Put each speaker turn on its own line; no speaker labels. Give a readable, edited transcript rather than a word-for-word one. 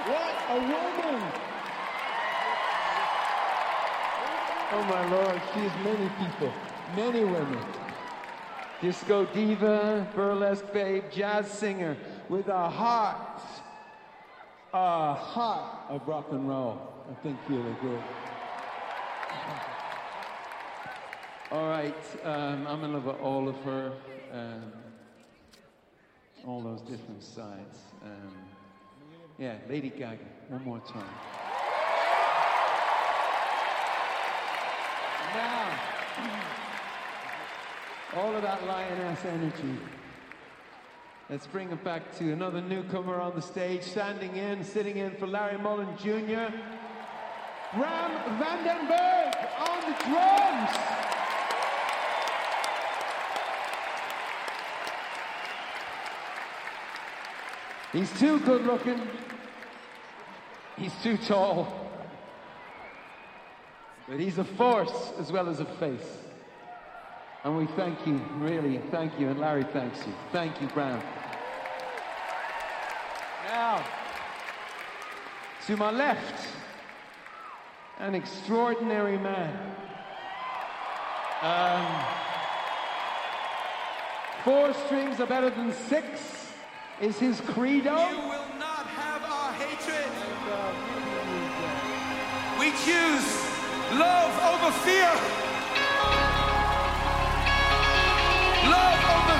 What a woman! Oh my Lord, she is many people, many women. Disco diva, burlesque babe, jazz singer with a heart of rock and roll. I think you'll agree. All right, I'm in love with all of her, all those different sides. Yeah, Lady Gaga, one more time. Now, all of that lioness energy. Let's bring it back to another newcomer on the stage, sitting in for Larry Mullen Jr. Bram Vandenberg on the drums. He's too good looking. He's too tall. But he's a force as well as a face. And we thank you, really, thank you. And Larry thanks you. Thank you, Bram. Now, to my left, an extraordinary man. 4 strings are better than 6 is his credo.
You will not have our hatred. We choose love over fear. Love over